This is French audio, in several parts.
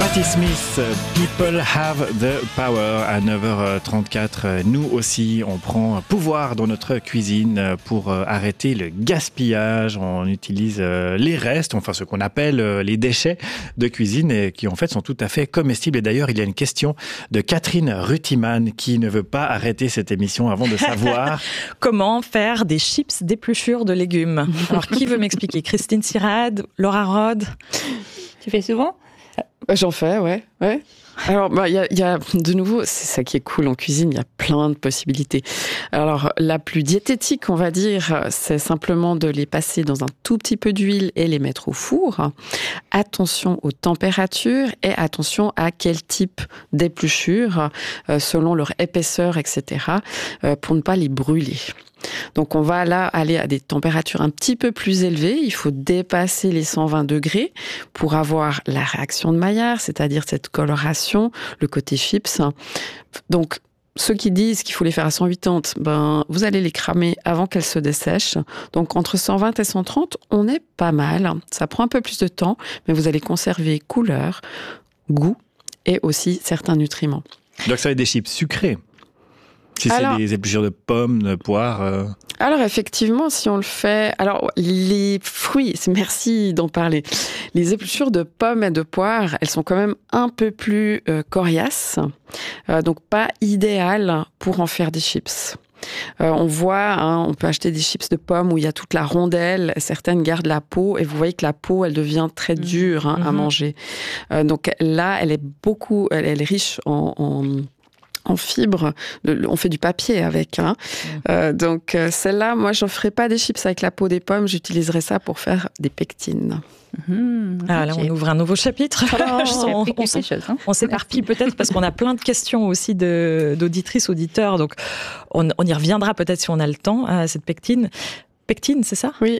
Patti Smith, People Have the Power à 9h34. Nous aussi, on prend pouvoir dans notre cuisine pour arrêter le gaspillage. On utilise les restes, enfin ce qu'on appelle les déchets de cuisine et qui en fait sont tout à fait comestibles. Et d'ailleurs, il y a une question de Catherine Rutiman qui ne veut pas arrêter cette émission avant de savoir comment faire des chips d'épluchures de légumes. Alors, qui veut m'expliquer? Christine Sirad, Laura Rod? Tu fais souvent? J'en fais, ouais. Alors, il y a de nouveau, c'est ça qui est cool en cuisine, il y a plein de possibilités. Alors, la plus diététique, on va dire, c'est simplement de les passer dans un tout petit peu d'huile et les mettre au four. Attention aux températures et attention à quel type d'épluchure, selon leur épaisseur, etc., pour ne pas les brûler. Donc, on va là aller à des températures un petit peu plus élevées. Il faut dépasser les 120 degrés pour avoir la réaction de Maillard, c'est-à-dire cette coloration, le côté chips. Donc, ceux qui disent qu'il faut les faire à 180, vous allez les cramer avant qu'elles se dessèchent. Donc, entre 120 et 130, on est pas mal. Ça prend un peu plus de temps, mais vous allez conserver couleur, goût et aussi certains nutriments. Donc, ça va être des chips sucrés. Si c'est des épluchures de pommes, de poires... Alors effectivement, si on le fait... Alors les fruits, merci d'en parler. Les épluchures de pommes et de poires, elles sont quand même un peu plus coriaces, donc pas idéales pour en faire des chips. On voit, on peut acheter des chips de pommes où il y a toute la rondelle, certaines gardent la peau et vous voyez que la peau, elle devient très dure à manger. Donc là, elle est riche en fibres, on fait du papier avec. Donc celle-là, moi, je ne ferai pas des chips avec la peau des pommes, j'utiliserai ça pour faire des pectines. Là, on ouvre un nouveau chapitre. On s'éparpille peut-être parce qu'on a plein de questions aussi d'auditrices, auditeurs. Donc, on y reviendra peut-être si on a le temps à cette pectine. Pectine, c'est ça? Oui.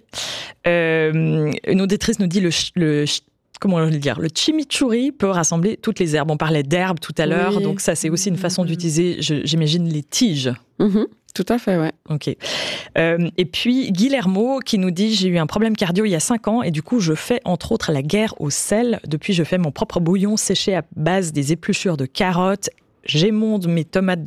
Une auditrice nous dit comment le dire? Le chimichurri peut rassembler toutes les herbes. On parlait d'herbes tout à l'heure, oui. Donc ça, c'est aussi une façon d'utiliser, j'imagine, les tiges. Tout à fait, ouais. Ok. Et puis, Guillermo qui nous dit « J'ai eu un problème cardio il y a 5 ans et du coup, je fais entre autres la guerre au sel. Depuis, je fais mon propre bouillon séché à base des épluchures de carottes. J'émonde mes tomates,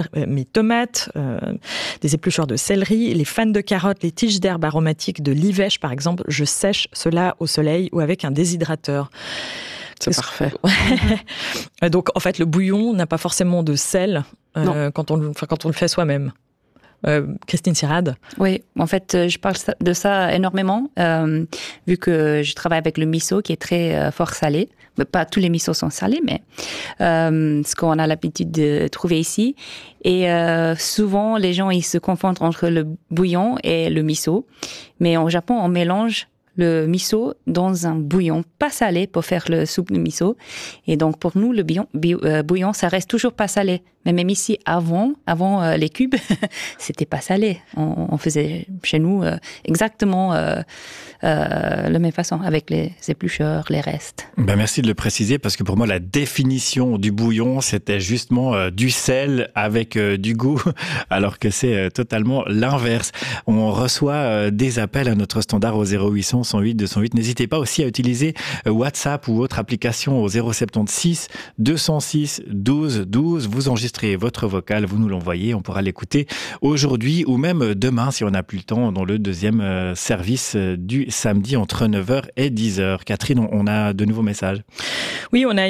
des épluchures de céleri, les fans de carottes, les tiges d'herbes aromatiques de l'ivèche, par exemple. Je sèche cela au soleil ou avec un déshydrateur. » C'est parfait. Donc, en fait, le bouillon n'a pas forcément de sel quand on le fait soi-même. Christine Sirad? Oui, en fait, je parle de ça énormément, vu que je travaille avec le miso qui est très fort salé. Pas tous les misos sont salés, mais ce qu'on a l'habitude de trouver ici. Et souvent, les gens ils se confondent entre le bouillon et le miso. Mais au Japon, on mélange le miso dans un bouillon pas salé pour faire le soupe de miso. Et donc, pour nous, le bouillon, ça reste toujours pas salé. Mais même ici, avant les cubes, c'était pas salé. On faisait chez nous exactement la même façon, avec les éplucheurs, les restes. Merci de le préciser, parce que pour moi, la définition du bouillon, c'était justement du sel avec du goût, alors que c'est totalement l'inverse. On reçoit des appels à notre standard au 0800 108 208. N'hésitez pas aussi à utiliser WhatsApp ou autre application au 076 206 12 12. Vous enregistrez votre vocal, vous nous l'envoyez, on pourra l'écouter aujourd'hui ou même demain si on n'a plus le temps dans le deuxième service du samedi entre 9h et 10h. Catherine, on a de nouveaux messages. Oui, on a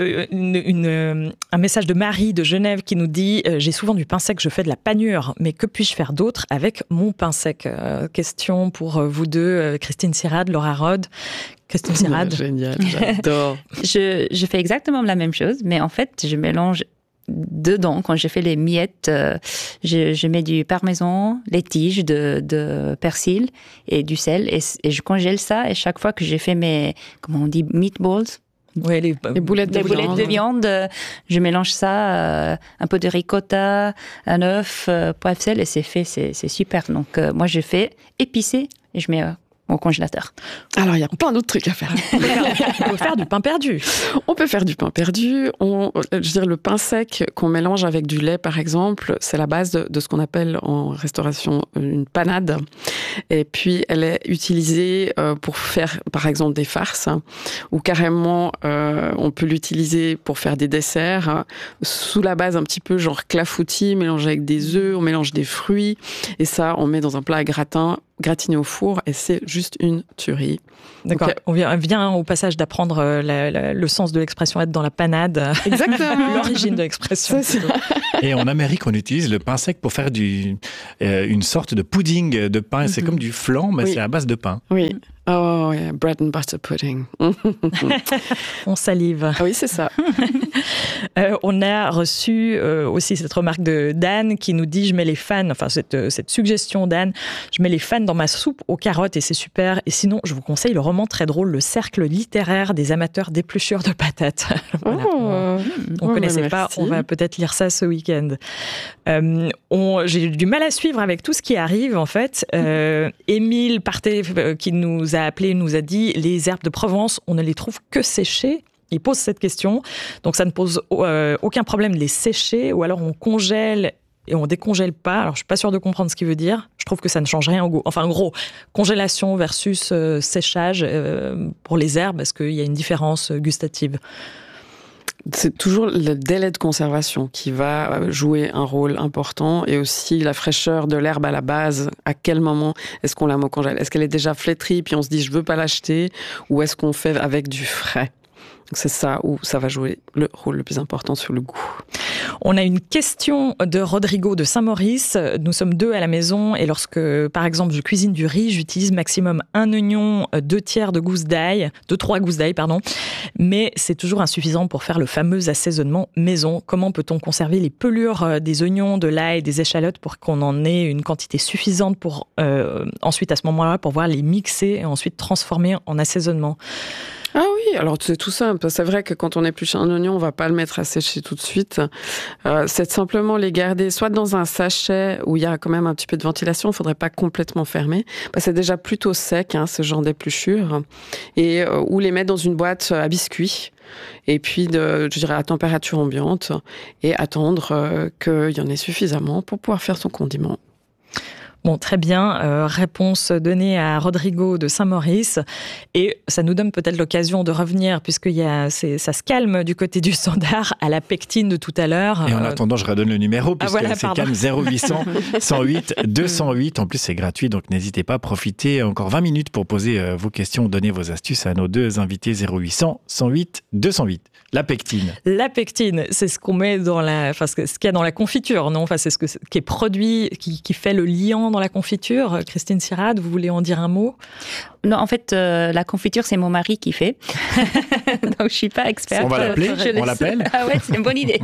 un message de Marie de Genève qui nous dit « J'ai souvent du pain sec, je fais de la panure, mais que puis-je faire d'autre avec mon pain sec ?» Question pour vous deux, Christine Sirad, Laura Rod. Christine Sirad. Génial, j'adore. Je fais exactement la même chose, mais en fait, je mélange dedans, quand je fais les miettes, je mets du parmesan, les tiges de persil et du sel et je congèle ça et chaque fois que j'ai fait mes, comment on dit, meatballs, les boulettes de viande, je mélange ça, un peu de ricotta, un œuf, poivre, sel et c'est fait, c'est super. Donc moi je fais épicé et je mets au congélateur. Alors, il y a plein d'autres trucs à faire. On peut faire du pain perdu. On peut faire du pain perdu. Je veux dire, le pain sec qu'on mélange avec du lait, par exemple, c'est la base de ce qu'on appelle en restauration une panade. Et puis, elle est utilisée pour faire, par exemple, des farces, ou carrément, on peut l'utiliser pour faire des desserts, sous la base un petit peu genre clafoutis, mélangé avec des œufs, on mélange des fruits, et ça, on met dans un plat à gratin, gratiné au four, et c'est juste une tuerie. D'accord. Donc, On vient au passage d'apprendre le sens de l'expression être dans la panade. Exactement. L'origine de l'expression. Et en Amérique, on utilise le pain sec pour faire une sorte de pudding de pain. C'est comme du flan, mais c'est à base de pain. Oui. Oh, yeah, bread and butter pudding. On salive. Oui, c'est ça. On a reçu aussi cette remarque de Dan qui nous dit « Je mets les fans », enfin cette suggestion d'Anne, « Je mets les fans dans ma soupe aux carottes et c'est super. Et sinon, je vous conseille le roman très drôle « Le cercle littéraire des amateurs d'épluchures de patates ». Voilà. On ne connaissait pas, on va peut-être lire ça ce week-end. J'ai du mal à suivre avec tout ce qui arrive, en fait. Émile Parté, qui nous a appelé, nous a dit « Les herbes de Provence, on ne les trouve que séchées ». Il pose cette question, donc ça ne pose aucun problème de les sécher, ou alors on congèle et on décongèle pas. Alors je suis pas sûre de comprendre ce qu'il veut dire. Je trouve que ça ne change rien au goût. Enfin en gros, congélation versus séchage pour les herbes, est-ce qu'il y a une différence gustative ? C'est toujours le délai de conservation qui va jouer un rôle important, et aussi la fraîcheur de l'herbe à la base. À quel moment est-ce qu'on la congèle ? Est-ce qu'elle est déjà flétrie puis on se dit je veux pas l'acheter, ou est-ce qu'on fait avec du frais ? Donc c'est ça où ça va jouer le rôle le plus important sur le goût. On a une question de Rodrigo de Saint-Maurice. Nous sommes 2 à la maison et lorsque, par exemple, je cuisine du riz, j'utilise maximum 1 oignon, 2/3 de gousses d'ail, 2-3 gousses d'ail, pardon. Mais c'est toujours insuffisant pour faire le fameux assaisonnement maison. Comment peut-on conserver les pelures des oignons, de l'ail, des échalotes pour qu'on en ait une quantité suffisante pour ensuite, à ce moment-là, pouvoir les mixer et ensuite transformer en assaisonnement ? Ah oui, alors c'est tout simple. C'est vrai que quand on épluche un oignon, on va pas le mettre à sécher tout de suite. C'est simplement les garder soit dans un sachet où il y a quand même un petit peu de ventilation, il faudrait pas complètement fermer. C'est déjà plutôt sec, ce genre d'épluchure. Et ou les mettre dans une boîte à biscuits. Et puis, je dirais, à température ambiante. Et attendre qu'il y en ait suffisamment pour pouvoir faire son condiment. Bon, très bien. Réponse donnée à Rodrigo de Saint-Maurice. Et ça nous donne peut-être l'occasion de revenir, ça se calme du côté du standard, à la pectine de tout à l'heure. Et en attendant, je redonne le numéro, puisque c'est calme 0800 108 208. En plus, c'est gratuit, donc n'hésitez pas à profiter. Encore 20 minutes pour poser vos questions, donner vos astuces à nos 2 invités 0800 108 208. La pectine. La pectine, c'est ce qu'on met ce qu'il y a dans la confiture, non ? Enfin, c'est ce qui est produit, qui fait le liant dans la confiture. Christine Sirade, vous voulez en dire un mot ? Non, en fait, la confiture, c'est mon mari qui fait. Donc, je suis pas experte. On va l'appeler ? On l'appelle ? Ah ouais, c'est une bonne idée.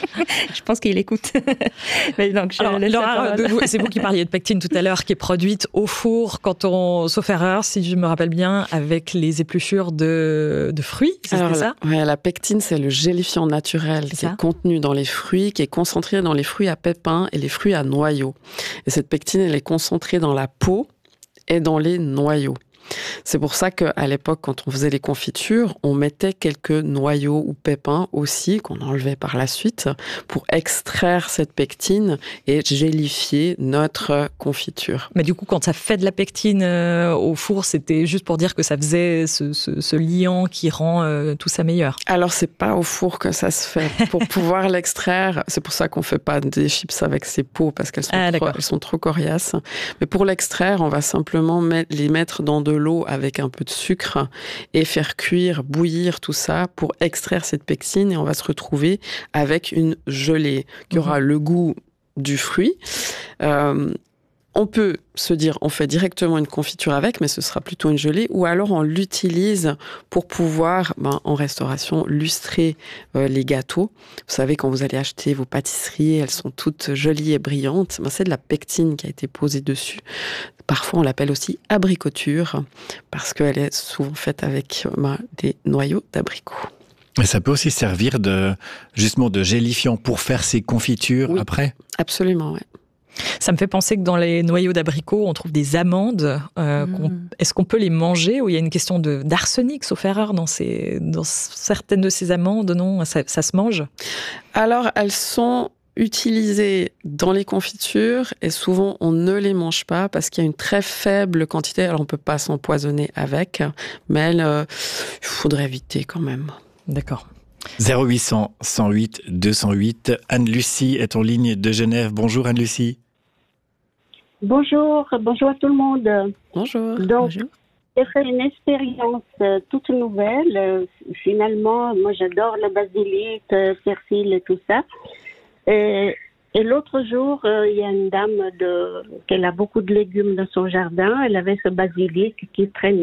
Je pense qu'il écoute. Mais donc, Laura, c'est vous qui parliez de pectine tout à l'heure, qui est produite au four, sauf erreur, si je me rappelle bien, avec les épluchures de fruits, c'est ça ? Ouais, la pectine, c'est le gélifiant naturel qui est contenu dans les fruits, qui est concentré dans les fruits à pépins et les fruits à noyaux. Et cette pectine, elle est concentrée dans la peau et dans les noyaux. C'est pour ça qu'à l'époque, quand on faisait les confitures, on mettait quelques noyaux ou pépins aussi, qu'on enlevait par la suite, pour extraire cette pectine et gélifier notre confiture. Mais du coup, quand ça fait de la pectine au four, c'était juste pour dire que ça faisait ce liant qui rend tout ça meilleur. Alors, c'est pas au four que ça se fait. Pour pouvoir l'extraire, c'est pour ça qu'on fait pas des chips avec ces peaux, parce qu'elles sont trop coriaces. Mais pour l'extraire, on va simplement les mettre dans de l'eau avec un peu de sucre et faire cuire, bouillir tout ça pour extraire cette pectine, et on va se retrouver avec une gelée qui aura le goût du fruit. On peut se dire, on fait directement une confiture avec, mais ce sera plutôt une gelée, ou alors on l'utilise pour pouvoir, en restauration, lustrer les gâteaux. Vous savez, quand vous allez acheter vos pâtisseries, elles sont toutes jolies et brillantes. C'est de la pectine qui a été posée dessus. Parfois, on l'appelle aussi abricoture, parce qu'elle est souvent faite avec des noyaux d'abricot. Et ça peut aussi servir de gélifiant pour faire ces confitures après ? Absolument, oui. Ça me fait penser que dans les noyaux d'abricot, on trouve des amandes. Est-ce qu'on peut les manger ou il y a une question d'arsenic, sauf erreur, dans certaines de ces amandes? Non, ça se mange? Alors, elles sont utilisées dans les confitures et souvent on ne les mange pas parce qu'il y a une très faible quantité. Alors, on ne peut pas s'empoisonner avec, mais il faudrait éviter quand même. D'accord. 0800 108 208. Anne-Lucie est en ligne de Genève. Bonjour Anne-Lucie. Bonjour à tout le monde. Bonjour. Donc, j'ai fait une expérience toute nouvelle. Finalement, moi j'adore le basilic, persil et tout ça. Et l'autre jour, il y a une dame qui a beaucoup de légumes dans son jardin. Elle avait ce basilic qui traînait.